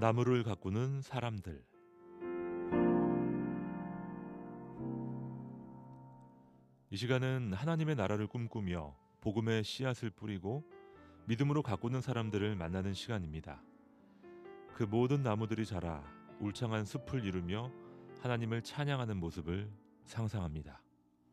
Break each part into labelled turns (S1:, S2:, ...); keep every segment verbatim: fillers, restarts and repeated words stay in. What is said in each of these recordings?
S1: 나무를 가꾸는 사람들. 이 시간은 하나님의 나라를 꿈꾸며 복음의 씨앗을 뿌리고 믿음으로 가꾸는 사람들을 만나는 시간입니다. 그 모든 나무들이 자라 울창한 숲을 이루며 하나님을 찬양하는 모습을 상상합니다.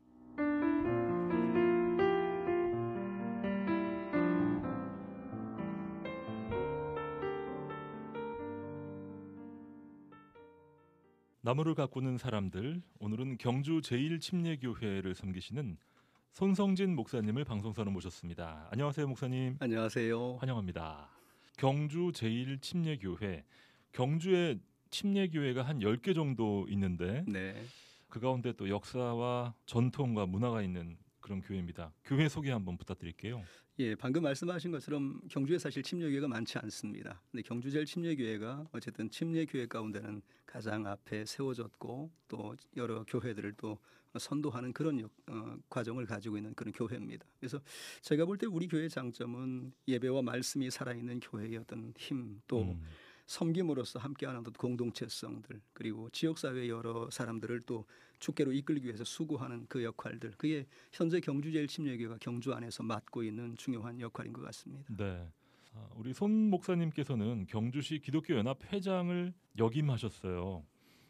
S1: 나무를 가꾸는 사람들, 오늘은 경주 제일 침례교회를 섬기시는 손성진 목사님을 방송사로 모셨습니다. 안녕하세요, 목사님.
S2: 안녕하세요.
S1: 환영합니다. 경주 제일 침례교회, 경주에 침례교회가 한 열 개 정도 있는데
S2: 네.
S1: 그 가운데 또 역사와 전통과 문화가 있는 그런 교회입니다. 교회 소개 한번 부탁드릴게요.
S2: 예, 방금 말씀하신 것처럼 경주에 사실 침례교회가 많지 않습니다. 근데 경주 제일 침례교회가 어쨌든 침례교회 가운데는 가장 앞에 세워졌고 또 여러 교회들을 또 선도하는 그런 역, 어, 과정을 가지고 있는 그런 교회입니다. 그래서 제가 볼 때 우리 교회의 장점은 예배와 말씀이 살아있는 교회의 어떤 힘, 또
S1: 음.
S2: 섬김으로써 함께하는 어떤 공동체성들, 그리고 지역사회 여러 사람들을 또 주께로 이끌기 위해서 수고하는 그 역할들, 그게 현재 경주 제일 침례교회가 경주 안에서 맡고 있는 중요한 역할인 것 같습니다.
S1: 네, 우리 손 목사님께서는 경주시 기독교 연합 회장을 역임하셨어요.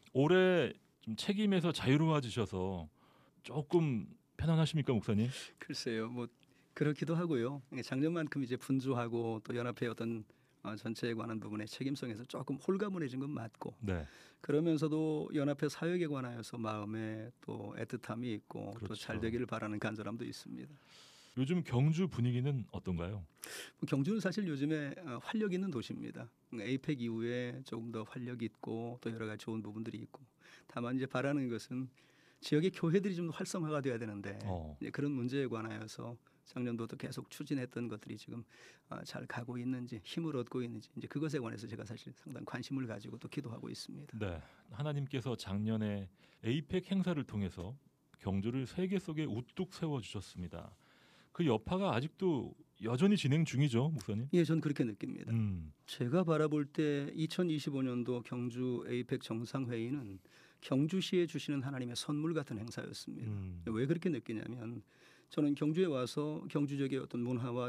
S1: 올해 좀 책임에서 자유로워지셔서 조금 편안하십니까, 목사님?
S2: 글쎄요, 뭐 그렇기도 하고요. 작년만큼 이제 분주하고 또 연합회 어떤 어, 전체에 관한 부분의 책임성에서 조금 홀가분해진 건 맞고,
S1: 네.
S2: 그러면서도 연합회 사역에 관하여서 마음에 또 애틋함이 있고
S1: 그렇죠.
S2: 또 잘 되기를 바라는 간절함도 있습니다.
S1: 요즘 경주 분위기는 어떤가요?
S2: 경주는 사실 요즘에 활력 있는 도시입니다. 에이펙 이후에 조금 더 활력 있고 또 여러 가지 좋은 부분들이 있고, 다만 이제 바라는 것은 지역의 교회들이 좀 활성화가 돼야 되는데
S1: 어.
S2: 이제 그런 문제에 관하여서 작년도도 계속 추진했던 것들이 지금 잘 가고 있는지, 힘을 얻고 있는지, 이제 그것에 관해서 제가 사실 상당히 관심을 가지고 또 기도하고 있습니다.
S1: 네, 하나님께서 작년에 에이펙 행사를 통해서 경주를 세계 속에 우뚝 세워주셨습니다. 그 여파가 아직도 여전히 진행 중이죠, 목사님?
S2: 예, 저는 그렇게 느낍니다.
S1: 음.
S2: 제가 바라볼 때 이천이십오 년도 경주 에이펙 정상회의는 경주시에 주시는 하나님의 선물 같은 행사였습니다.
S1: 음.
S2: 왜 그렇게 느끼냐면 저는 경주에 와서 경주 지역의 어떤 문화와